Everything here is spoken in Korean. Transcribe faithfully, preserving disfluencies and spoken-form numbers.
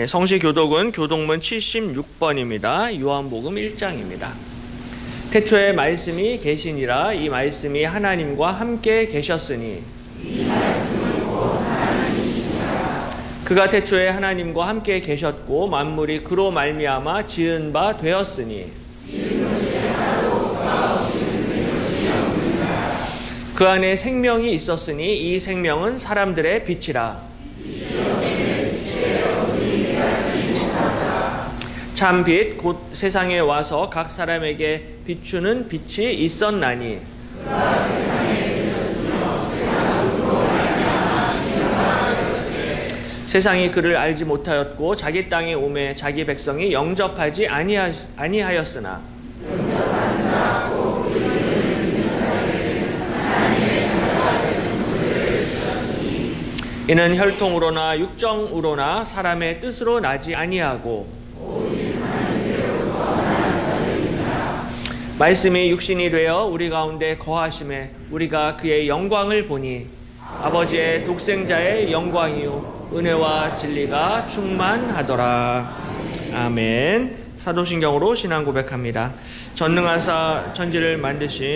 네, 성시교독은 교독문 칠십육 번입니다. 요한복음 일 장입니다. 태초에 말씀이 계시니라. 이 말씀이 하나님과 함께 계셨으니 이 말씀이 곧 하나님이시니라. 그가 태초에 하나님과 함께 계셨고 만물이 그로 말미암아 지은 바 되었으니 그 안에 생명이 있었으니 이 생명은 사람들의 빛이라. 참 빛 곧 세상에 와서 각 사람에게 비추는 빛이 있었나니 세상이 그를 알지 못하였고 자기 땅에 오매 자기 백성이 영접하지 아니하, 아니하였으나 이는 혈통으로나 육정으로나 사람의 뜻으로 나지 아니하고 말씀이 육신이 되어 우리 가운데 거하심에 우리가 그의 영광을 보니 아버지의 독생자의 영광이요 은혜와 진리가 충만하더라. 아멘. 사도신경으로 신앙 고백합니다. 전능하사 천지를 만드신